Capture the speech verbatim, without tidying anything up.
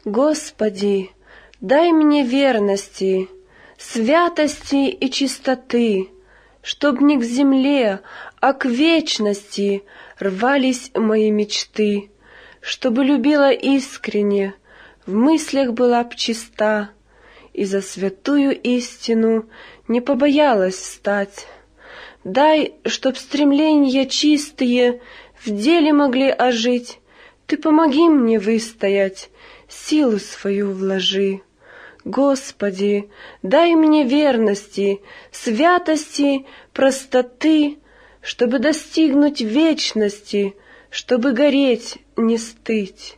Господи, дай мне верности, святости и чистоты, чтоб не к земле, а к вечности рвались мои мечты, чтобы любила искренне, в мыслях была б чиста, и за святую истину не побоялась встать. Дай, чтоб стремления чистые в деле могли ожить, Ты помоги мне выстоять, силу свою вложи. Господи, дай мне верности, святости, простоты, чтобы достигнуть вечности, чтобы гореть, не стыть.